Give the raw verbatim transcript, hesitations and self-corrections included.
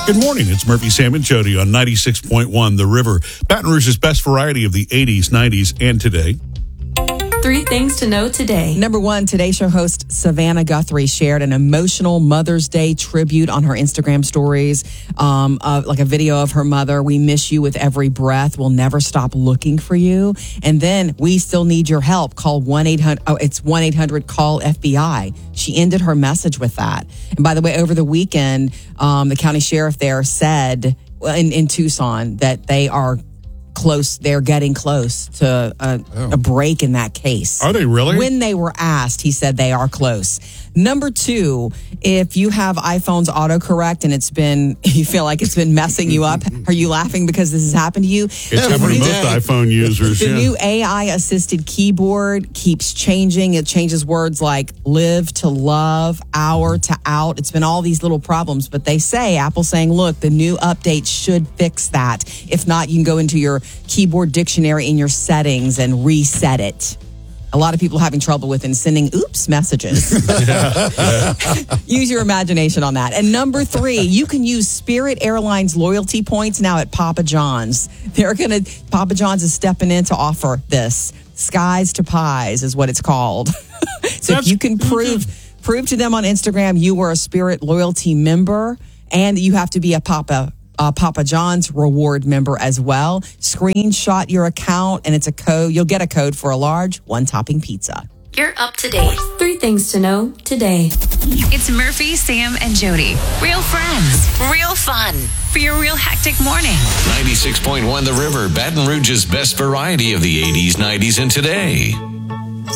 Good morning. It's Murphy, Sam, and Jody on ninety-six point one The River. Baton Rouge's best variety of the eighties, nineties, and today. Three things to know today. Number one, Today Show host Savannah Guthrie shared an emotional Mother's Day tribute on her Instagram stories, um, uh, like a video of her mother. We miss you with every breath. We'll never stop looking for you. And then, we still need your help. Call one eight hundred, oh, it's one eight hundred call F B I. She ended her message with that. And by the way, over the weekend, um, the county sheriff there said in, in Tucson that they are close, they're getting close to a, oh. a break in that case. Are they really? When they were asked, he said they are close. Number two, if you have iPhone's autocorrect and it's been, you feel like it's been messing you up, are you laughing because this has happened to you? It's happened to most iPhone users. The yeah. new A I-assisted keyboard keeps changing. It changes words like live to love, hour to out. It's been all these little problems, but they say, Apple's saying, look, the new update should fix that. If not, you can go into your keyboard dictionary in your settings and reset it. A lot of people having trouble with and sending oops messages. Use your imagination on that. And number three, you can use Spirit Airlines loyalty points now at Papa John's. They're gonna Papa John's is stepping in to offer this. Skies to Pies is what it's called. So if you can prove prove to them on Instagram you were a Spirit loyalty member and you have to be a Papa Uh, Papa John's reward member as well. Screenshot your account and it's a code. You'll get a code for a large one topping pizza. You're up to date. Three things to know today. It's Murphy, Sam, and Jody. Real friends, real fun for your real hectic morning. ninety-six point one The River, Baton Rouge's best variety of the eighties, nineties, and today.